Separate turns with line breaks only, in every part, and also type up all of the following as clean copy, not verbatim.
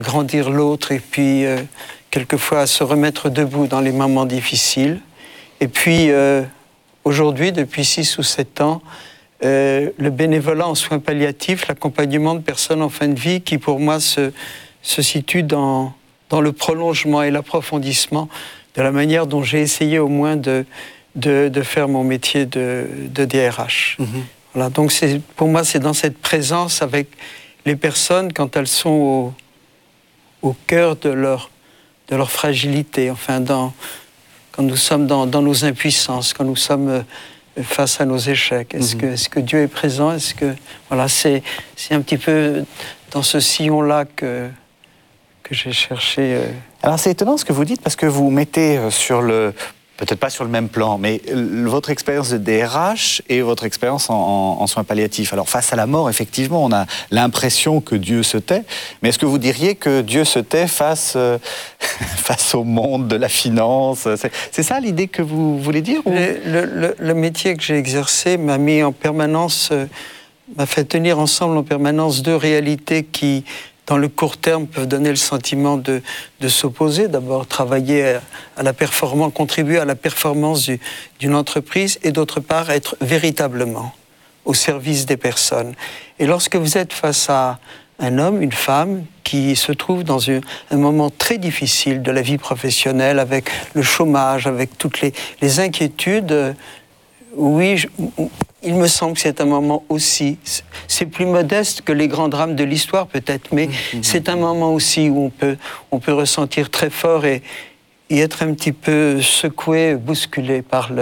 grandir l'autre et puis quelquefois se remettre debout dans les moments difficiles. Et puis aujourd'hui, depuis 6 ou 7 ans, le bénévolat en soins palliatifs, l'accompagnement de personnes en fin de vie qui pour moi se situe dans le prolongement et l'approfondissement de la manière dont j'ai essayé au moins de faire mon métier de DRH. Voilà, donc pour moi, c'est dans cette présence avec les personnes quand elles sont au cœur de leur fragilité, enfin, quand nous sommes dans nos impuissances, quand nous sommes face à nos échecs. Est-ce que Dieu est présent? Voilà, c'est un petit peu dans ce sillon-là que j'ai cherché.
Alors c'est étonnant ce que vous dites, parce que vous mettez peut-être pas sur le même plan, mais votre expérience de DRH et votre expérience en soins palliatifs. Alors face à la mort, effectivement, on a l'impression que Dieu se tait, mais est-ce que vous diriez que Dieu se tait face au monde de la finance? C'est ça l'idée que vous voulez dire? Ou...
Le métier que j'ai exercé m'a fait tenir ensemble en permanence deux réalités qui, dans le court terme, peuvent donner le sentiment de s'opposer. D'abord, travailler à la performance, contribuer à la performance d'une entreprise, et d'autre part, être véritablement au service des personnes. Et lorsque vous êtes face à un homme, une femme, qui se trouve dans un moment très difficile de la vie professionnelle, avec le chômage, avec toutes les inquiétudes, oui, il me semble que c'est un moment aussi, c'est plus modeste que les grands drames de l'histoire peut-être, mais c'est un moment aussi où on peut ressentir très fort et être un petit peu secoué, bousculé par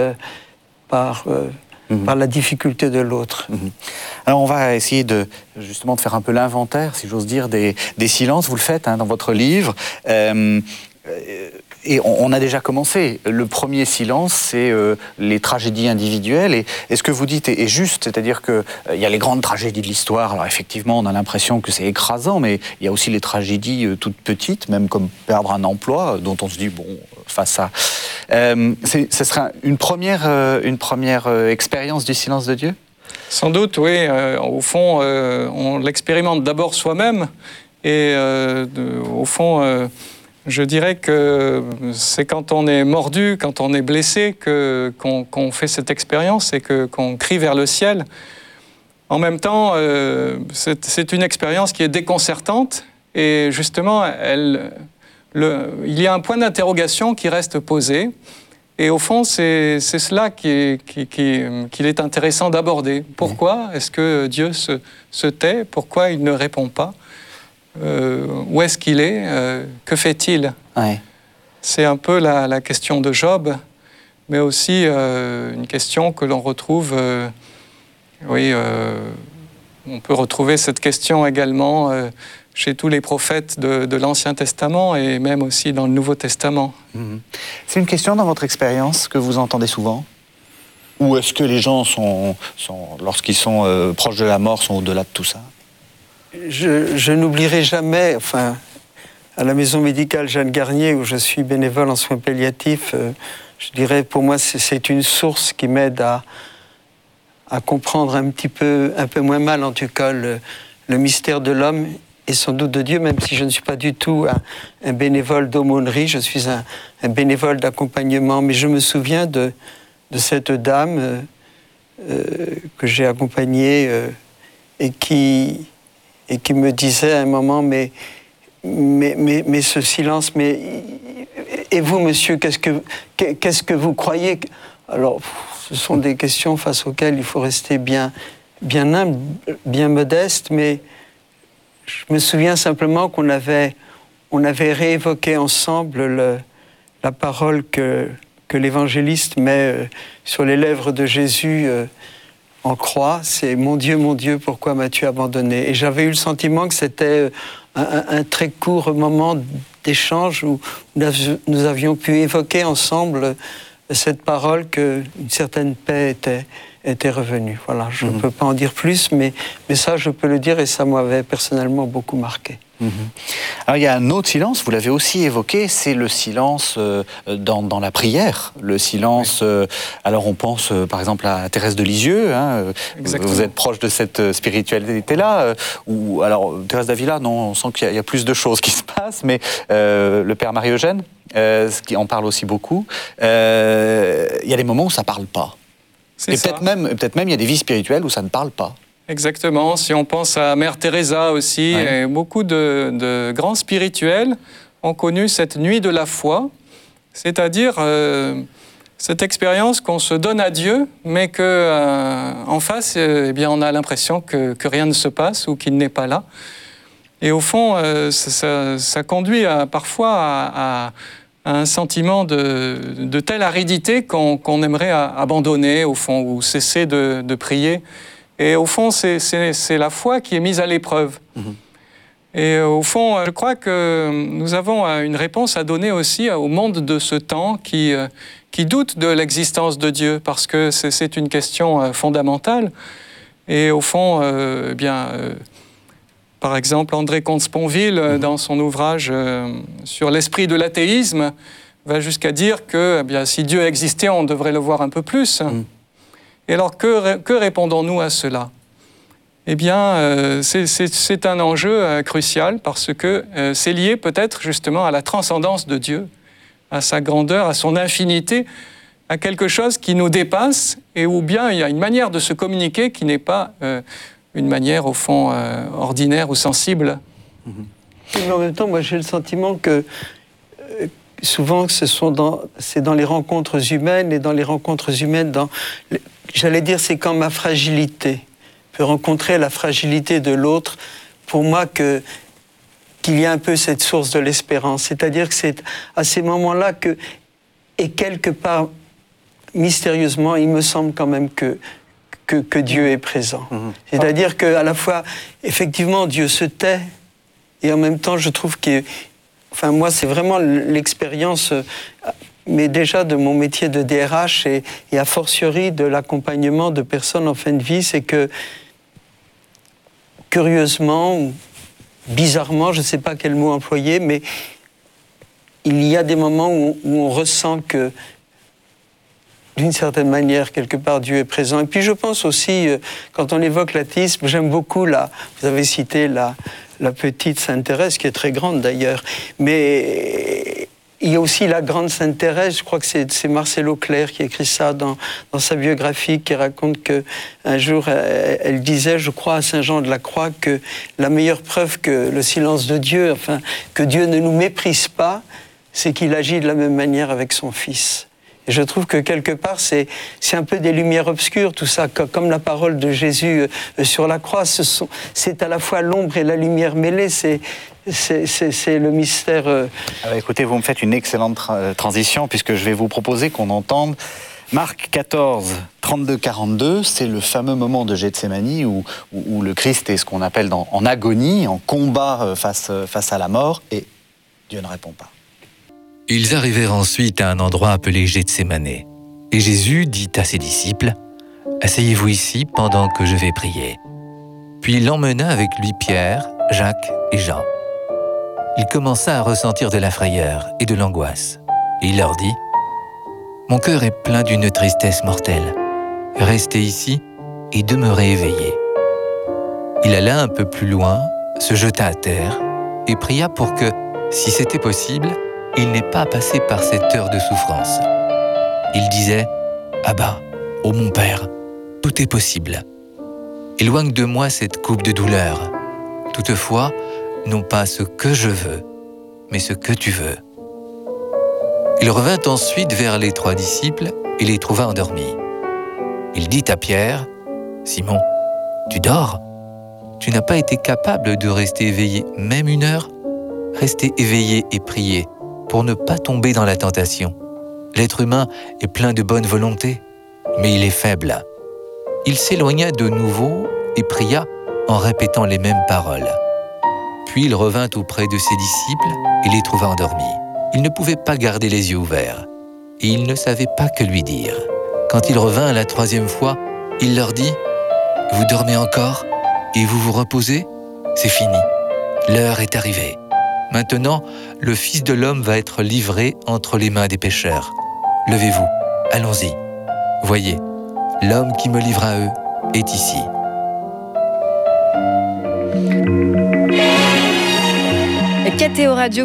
la difficulté de l'autre.
Alors on va essayer justement de faire un peu l'inventaire, si j'ose dire, des silences. Vous le faites dans votre livre. Et on a déjà commencé. Le premier silence, c'est les tragédies individuelles. Et ce que vous dites est juste, c'est-à-dire qu'il y a les grandes tragédies de l'histoire. Alors effectivement, on a l'impression que c'est écrasant, mais il y a aussi les tragédies toutes petites, même comme perdre un emploi, dont on se dit, bon, face à... ce serait une première expérience du silence de Dieu?
Sans doute, oui. Au fond, on l'expérimente d'abord soi-même. Et au fond... je dirais que c'est quand on est mordu, quand on est blessé, qu'on fait cette expérience et qu'on crie vers le ciel. En même temps, c'est une expérience qui est déconcertante et justement, il y a un point d'interrogation qui reste posé. Et au fond, c'est cela qu'il est intéressant d'aborder. Pourquoi est-ce que Dieu se tait? Pourquoi il ne répond pas? Où est-ce qu'il est? Que fait-il? C'est un peu la question de Job, mais aussi une question que l'on retrouve... on peut retrouver cette question également chez tous les prophètes de l'Ancien Testament et même aussi dans le Nouveau Testament.
C'est une question dans votre expérience que vous entendez souvent? Ou est-ce que les gens lorsqu'ils sont proches de la mort, sont au-delà de tout ça?
Je n'oublierai jamais, enfin, à la maison médicale Jeanne Garnier, où je suis bénévole en soins palliatifs, je dirais, pour moi, c'est une source qui m'aide à comprendre un peu moins mal, en tout cas, le mystère de l'homme et sans doute de Dieu, même si je ne suis pas du tout un bénévole d'aumônerie, je suis un bénévole d'accompagnement. Mais je me souviens de cette dame que j'ai accompagnée et qui me disait à un moment, mais ce silence, et vous, monsieur, qu'est-ce que vous croyez? Alors, ce sont des questions face auxquelles il faut rester bien humble, bien modeste, mais je me souviens simplement qu'on avait réévoqué ensemble la parole que l'évangéliste met sur les lèvres de Jésus en croix, c'est « Mon Dieu, pourquoi m'as-tu abandonné ?» Et j'avais eu le sentiment que c'était un très court moment d'échange où nous avions pu évoquer ensemble cette parole qu'une certaine paix était revenue. Voilà, je ne peux pas en dire plus, mais ça, je peux le dire, et ça m'avait personnellement beaucoup marqué.
Alors il y a un autre silence, vous l'avez aussi évoqué, c'est le silence dans la prière. Le silence, alors on pense par exemple à Thérèse de Lisieux, hein, vous êtes proche de cette spiritualité-là, ou alors Thérèse d'Avila, non, on sent qu'il y a plus de choses qui se passent, mais le Père Marie-Eugène, qui en parle aussi beaucoup, il y a des moments où ça ne parle pas. Et peut-être même il y a des vies spirituelles où ça ne parle pas.
Exactement. Si on pense à Mère Teresa aussi, et beaucoup de grands spirituels ont connu cette nuit de la foi, c'est-à-dire cette expérience qu'on se donne à Dieu, mais qu'en face, eh bien, on a l'impression que rien ne se passe ou qu'il n'est pas là. Et au fond, ça conduit parfois à un sentiment de telle aridité qu'on aimerait abandonner, au fond, ou cesser de prier. Et au fond, c'est la foi qui est mise à l'épreuve. Et au fond, je crois que nous avons une réponse à donner aussi au monde de ce temps qui doute de l'existence de Dieu, parce que c'est une question fondamentale. Et au fond, par exemple, André Comte-Sponville, dans son ouvrage sur l'esprit de l'athéisme, va jusqu'à dire que si Dieu existait, on devrait le voir un peu plus. Et alors, que répondons-nous à cela? Eh bien, c'est un enjeu crucial parce que c'est lié peut-être justement à la transcendance de Dieu, à sa grandeur, à son infinité, à quelque chose qui nous dépasse, et où bien il y a une manière de se communiquer qui n'est pas une manière, au fond, ordinaire ou sensible.
Mais en même temps, moi j'ai le sentiment que souvent c'est dans les rencontres humaines, et dans les rencontres humaines, j'allais dire, c'est quand ma fragilité peut rencontrer la fragilité de l'autre, pour moi qu'il y a un peu cette source de l'espérance. C'est-à-dire que c'est à ces moments-là et quelque part, mystérieusement, il me semble quand même que Dieu est présent. C'est-à-dire qu'à la fois, effectivement, Dieu se tait, et en même temps, je trouve enfin, moi, c'est vraiment l'expérience, mais déjà de mon métier de DRH et a fortiori de l'accompagnement de personnes en fin de vie, c'est que, curieusement, ou bizarrement, je ne sais pas quel mot employer, mais il y a des moments où on ressent que, d'une certaine manière, quelque part, Dieu est présent. Et puis je pense aussi, quand on évoque l'athéisme, j'aime beaucoup vous avez cité la petite Sainte Thérèse, qui est très grande d'ailleurs, mais il y a aussi la grande Sainte Thérèse, je crois que c'est Marcelo Claire qui écrit ça dans sa biographie, qui raconte qu'un jour, elle disait, je crois, à Saint Jean de la Croix, que la meilleure preuve que le silence de Dieu, enfin, que Dieu ne nous méprise pas, c'est qu'il agit de la même manière avec son Fils. Et je trouve que quelque part, c'est un peu des lumières obscures, tout ça, comme la parole de Jésus sur la croix. C'est à la fois l'ombre et la lumière mêlées, c'est le mystère.
Alors, écoutez, vous me faites une excellente transition, puisque je vais vous proposer qu'on entende Marc 14, 32-42, c'est le fameux moment de Gethsémani où le Christ est ce qu'on appelle en agonie, en combat face à la mort, et Dieu ne répond pas.
Ils arrivèrent ensuite à un endroit appelé Gethsémané. Et Jésus dit à ses disciples, « Asseyez-vous ici pendant que je vais prier. » Puis il emmena avec lui Pierre, Jacques et Jean. Il commença à ressentir de la frayeur et de l'angoisse. Et il leur dit, « Mon cœur est plein d'une tristesse mortelle. Restez ici et demeurez éveillés. » Il alla un peu plus loin, se jeta à terre et pria pour que, si c'était possible, il n'ait pas à passer par cette heure de souffrance. Il disait, « Abba, ô mon Père, tout est possible. Éloigne de moi cette coupe de douleur. Toutefois, non pas ce que je veux, mais ce que tu veux. » Il revint ensuite vers les 3 disciples et les trouva endormis. Il dit à Pierre, « Simon, tu dors? Tu n'as pas été capable de rester éveillé même 1 heure? Restez éveillé et priez pour ne pas tomber dans la tentation. L'être humain est plein de bonne volonté, mais il est faible. » Il s'éloigna de nouveau et pria en répétant les mêmes paroles. Puis il revint auprès de ses disciples et les trouva endormis. Il ne pouvait pas garder les yeux ouverts, et il ne savait pas que lui dire. Quand il revint la 3e fois, il leur dit, « Vous dormez encore et vous vous reposez? C'est fini. L'heure est arrivée. Maintenant, le Fils de l'homme va être livré entre les mains des pécheurs. Levez-vous, allons-y. Voyez, l'homme qui me livre à eux est ici.
KTO Radio